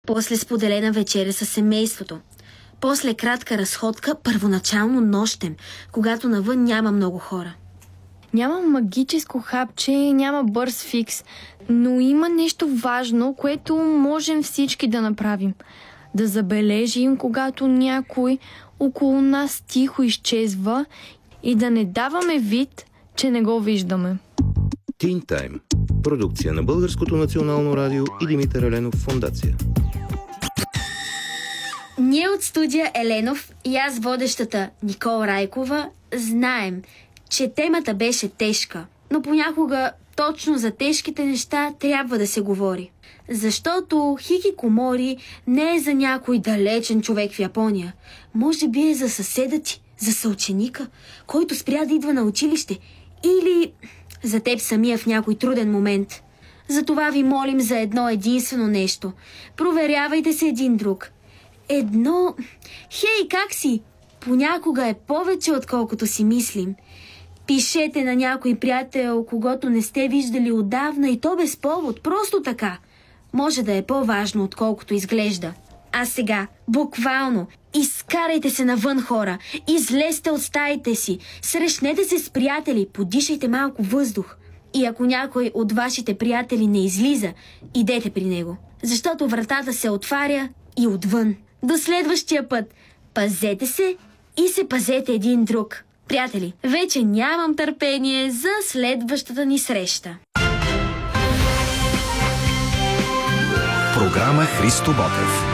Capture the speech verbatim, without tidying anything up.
После споделена вечеря със семейството. После кратка разходка, първоначално нощем, когато навън няма много хора. Няма магическо хапче, няма бърз фикс, но има нещо важно, което можем всички да направим. Да забележим, когато някой около нас тихо изчезва и да не даваме вид, че не го виждаме. Тин Тайм. Продукция на Българското национално радио и Димитър Еленов фондация. Ние от студия Еленов и аз, водещата Никола Райкова, знаем, че темата беше тежка, но понякога точно за тежките неща трябва да се говори. Защото хикикомори не е за някой далечен човек в Япония. Може би е за съседа ти, за съученика, който спря да идва на училище, или за теб самия в някой труден момент. Затова ви молим за едно единствено нещо. Проверявайте се един друг. Едно... Хей, как си? Понякога е повече, отколкото си мислим. Пишете на някой приятел, когото не сте виждали отдавна, и то без повод, просто така. Може да е по-важно, отколкото изглежда. А сега, буквално, изкарайте се навън, хора. Излезте от стаите си. Срещнете се с приятели, подишайте малко въздух. И ако някой от вашите приятели не излиза, идете при него. Защото вратата се отваря и отвън. До следващия път. Пазете се и се пазете един друг. Приятели, вече нямам търпение за следващата ни среща. Програма Христо Ботев.